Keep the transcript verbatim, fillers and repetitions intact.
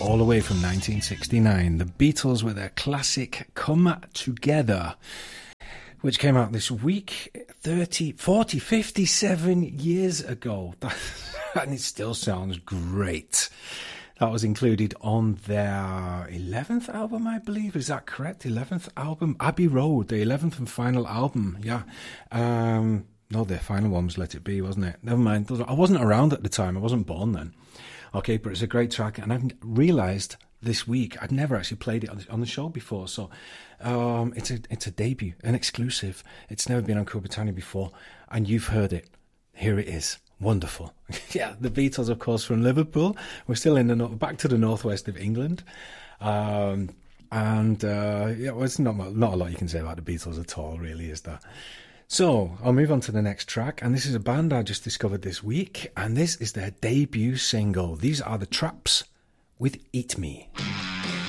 all the way from nineteen sixty-nine. The Beatles with their classic Come Together, which came out this week, thirty, forty, fifty-seven years ago. And it still sounds great. That was included on their eleventh album, I believe. Is that correct? eleventh album? Abbey Road, the eleventh and final album. Yeah. Um, no, their final one was Let It Be, wasn't it? Never mind. I wasn't around at the time. I wasn't born then. Okay, but it's a great track. And I've realised this week I'd never actually played it on the, on the show before. So um, it's a it's a debut, an exclusive. It's never been on Cool Britannia before. And you've heard it. Here it is. Wonderful. Yeah, the Beatles, of course, from Liverpool. We're still in the back to the northwest of England. Um, and uh, yeah, well, it's not, not a lot you can say about the Beatles at all, really, is there? So I'll move on to the next track. And this is a band I just discovered this week. And this is their debut single. These are the Traps with Eat Me.